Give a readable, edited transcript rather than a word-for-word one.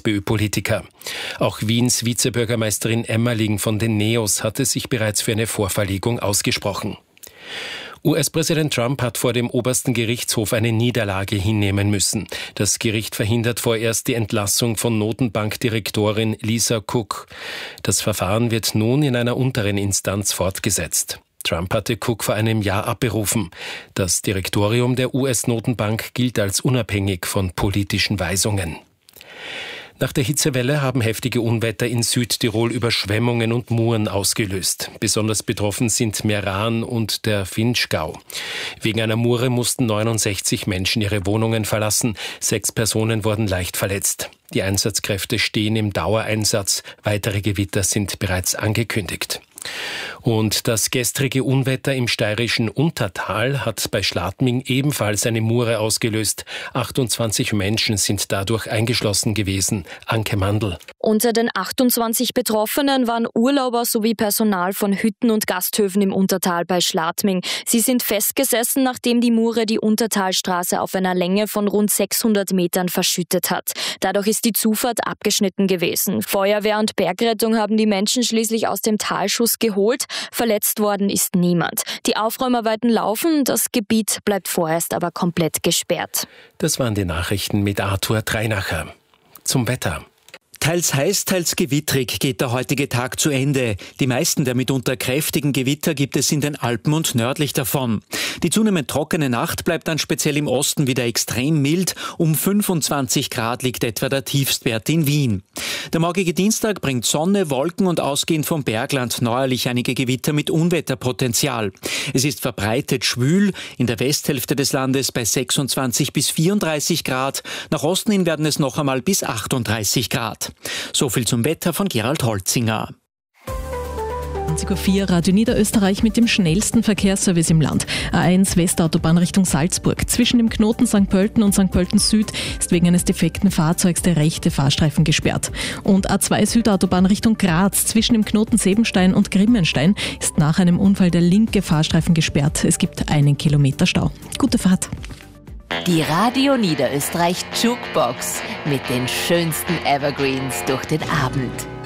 FPÖ-Politiker. Auch Wiens Vizebürgermeisterin Emmerling von den Neos hatte sich bereits für eine Vorverlegung ausgesprochen. US-Präsident Trump hat vor dem obersten Gerichtshof eine Niederlage hinnehmen müssen. Das Gericht verhindert vorerst die Entlassung von Notenbankdirektorin Lisa Cook. Das Verfahren wird nun in einer unteren Instanz fortgesetzt. Trump hatte Cook vor einem Jahr abberufen. Das Direktorium der US-Notenbank gilt als unabhängig von politischen Weisungen. Nach der Hitzewelle haben heftige Unwetter in Südtirol Überschwemmungen und Muren ausgelöst. Besonders betroffen sind Meran und der Vinschgau. Wegen einer Mure mussten 69 Menschen ihre Wohnungen verlassen. 6 Personen wurden leicht verletzt. Die Einsatzkräfte stehen im Dauereinsatz. Weitere Gewitter sind bereits angekündigt. Und das gestrige Unwetter im steirischen Untertal hat bei Schladming ebenfalls eine Mure ausgelöst. 28 Menschen sind dadurch eingeschlossen gewesen. Anke Mandl. Unter den 28 Betroffenen waren Urlauber sowie Personal von Hütten und Gasthöfen im Untertal bei Schladming. Sie sind festgesessen, nachdem die Mure die Untertalstraße auf einer Länge von rund 600 Metern verschüttet hat. Dadurch ist die Zufahrt abgeschnitten gewesen. Feuerwehr und Bergrettung haben die Menschen schließlich aus dem Talschuss geholt. Verletzt worden ist niemand. Die Aufräumarbeiten laufen, das Gebiet bleibt vorerst aber komplett gesperrt. Das waren die Nachrichten mit Arthur Treinacher. Zum Wetter. Teils heiß, teils gewittrig geht der heutige Tag zu Ende. Die meisten der mitunter kräftigen Gewitter gibt es in den Alpen und nördlich davon. Die zunehmend trockene Nacht bleibt dann speziell im Osten wieder extrem mild. Um 25 Grad liegt etwa der Tiefstwert in Wien. Der morgige Dienstag bringt Sonne, Wolken und ausgehend vom Bergland neuerlich einige Gewitter mit Unwetterpotenzial. Es ist verbreitet schwül, in der Westhälfte des Landes bei 26 bis 34 Grad. Nach Osten hin werden es noch einmal bis 38 Grad. So viel zum Wetter von Gerald Holzinger. 20.04 Uhr, Radio Niederösterreich mit dem schnellsten Verkehrsservice im Land. A1 Westautobahn Richtung Salzburg. Zwischen dem Knoten St. Pölten und St. Pölten Süd ist wegen eines defekten Fahrzeugs der rechte Fahrstreifen gesperrt. Und A2 Südautobahn Richtung Graz. Zwischen dem Knoten Sebenstein und Grimmenstein ist nach einem Unfall der linke Fahrstreifen gesperrt. Es gibt 1 Kilometer Stau. Gute Fahrt. Die Radio Niederösterreich Jukebox mit den schönsten Evergreens durch den Abend.